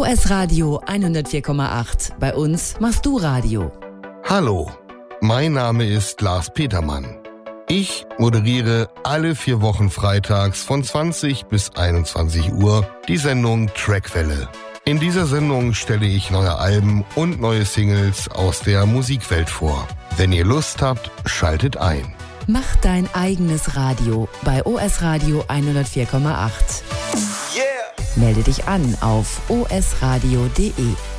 OS Radio 104,8. Bei uns machst du Radio. Hallo, mein Name ist Lars Petermann. Ich moderiere alle 4 Wochen freitags von 20 bis 21 Uhr die Sendung Trackwelle. In dieser Sendung stelle ich neue Alben und neue Singles aus der Musikwelt vor. Wenn ihr Lust habt, schaltet ein. Mach dein eigenes Radio bei OS Radio 104,8. Yeah. Melde dich an auf osradio.de.